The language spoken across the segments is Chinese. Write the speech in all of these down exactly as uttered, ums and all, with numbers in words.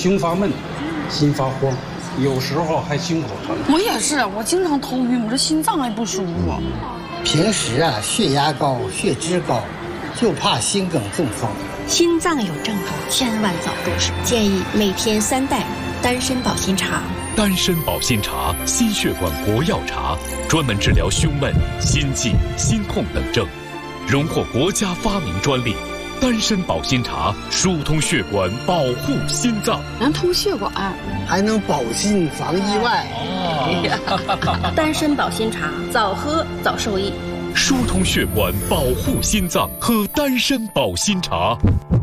胸发闷，心发慌，有时候还心口疼。 我也是，我经常头晕，我这心脏也不舒服。 平时啊，血压高、血脂高，就怕心梗中风。 心脏有症状，千万早重视。建议每天三袋丹参保心茶。 丹参保心茶，心血管活药茶，专门治疗胸闷、心悸、心痛等症，荣获国家发明专利。丹参保心茶疏通血管，保护心脏， 能通血管， 还能保心防意外。 哦、丹参保心茶，早喝早受益。 疏通血管，保护心脏，喝丹参保心茶。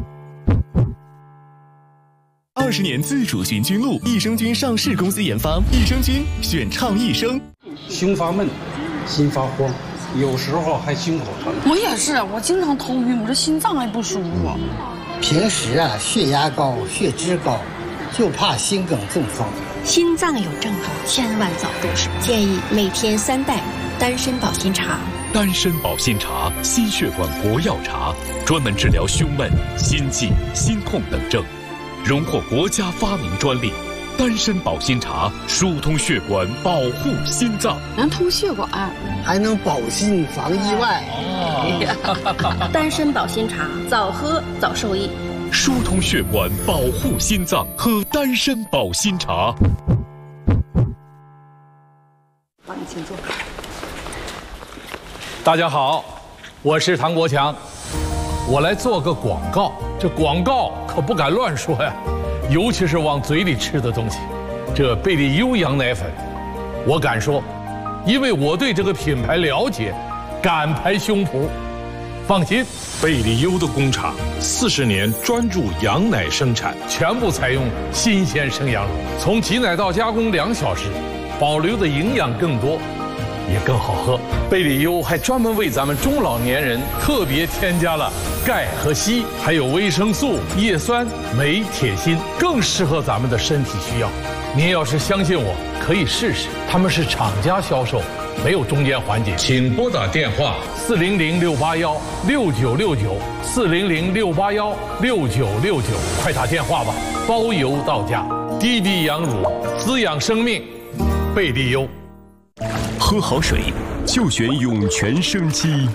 二十年自主寻菌露，益生菌上市公司研发，益生菌选倡益生。 胸发闷，心发慌，有时候还心口疼。 我也是，我经常头晕，我这心脏也不舒服。 平时啊，血压高、血脂高，就怕心梗中风。 心脏有症状，千万早重视。建议每天三袋丹参保心茶。 丹参保心茶，心血管活药茶，专门治疗胸闷、心悸、心痛等症，荣获国家发明专利。丹参保心茶疏通血管，保护心脏， 能通血管， 还能保心防意外。 哦、丹参保心茶，早喝早受益。 疏通血管，保护心脏，喝丹参保心茶。 往你前坐。 大家好，我是唐国强，我来做个广告。这广告可不敢乱说呀，尤其是往嘴里吃的东西。这贝利优羊奶粉，我敢说，因为我对这个品牌了解，敢拍胸脯。放心， 贝利优的工厂四十年专注羊奶生产， 全部采用新鲜生羊乳，从挤奶到加工两小时，保留的营养更多，也更好喝。贝利优还专门为咱们中老年人特别添加了钙和硒，还有维生素、叶酸、镁、铁、锌，更适合咱们的身体需要。您要是相信我，可以试试。他们是厂家销售，没有中间环节。 请拨打电话四零零六八幺六九六九四零零六八幺六九六九，快打电话吧，包邮到家。滴滴羊乳，滋养生命，贝利优。 喝好水就选涌泉生机。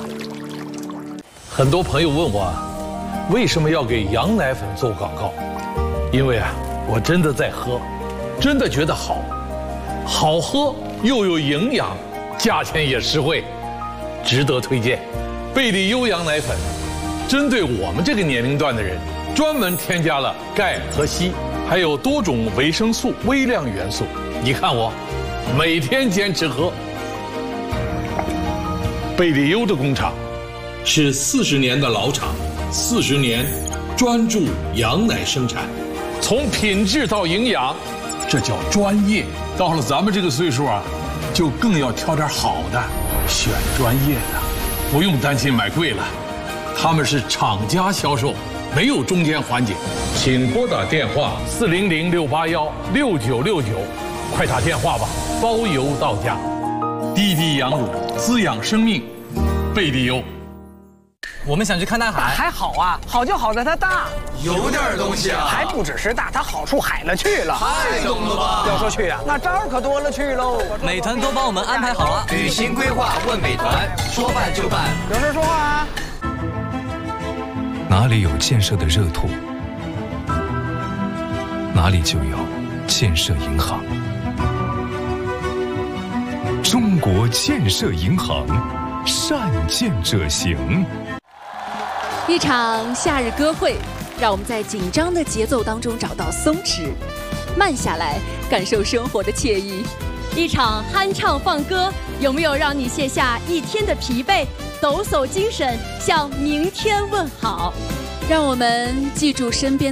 很多朋友问我，为什么要给羊奶粉做广告？因为啊，我真的在喝，真的觉得好，好喝又有营养，价钱也实惠，值得推荐。贝利优羊奶粉，针对我们这个年龄段的人，专门添加了钙和硒，还有多种维生素、微量元素。你看我，每天坚持喝。贝利优的工厂是四十年的老厂，四十年专注羊奶生产， 从品质到营养，这叫专业。到了咱们这个岁数啊，就更要挑点好的，选专业的，不用担心买贵了。他们是厂家销售，没有中间环节。 请拨打电话四零零六八幺六九六九，快打电话吧，包邮到家。滴滴羊乳，滋养生命，贝利优。 我们想去看大海， 还好啊，好就好在它大， 有点东西啊， 还不只是大，它好处海了去了， 太懂了吧？ 要说去啊，那招儿可多了去喽。 美团都帮我们安排好了，旅行规划问美团，说办就办。 有事说话啊。 哪里有建设的热土，哪里就有建设银行。中国建设银行，善建者行。 一场夏日歌会，让我们在紧张的节奏当中找到松弛，慢下来，感受生活的惬意。 一场酣畅放歌，有没有让你卸下一天的疲惫，抖擞精神，向明天问好？ 让我们记住身边